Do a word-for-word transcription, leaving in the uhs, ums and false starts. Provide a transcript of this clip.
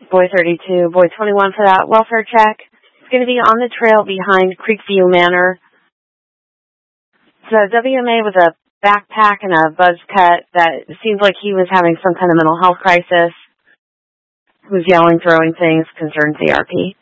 Boy thirty-two, boy twenty-one for that welfare check. It's going to be on the trail behind Creekview Manor. It's a W M A with a backpack and a buzz cut that seems like he was having some kind of mental health crisis. He was yelling, throwing things, concerned C R P.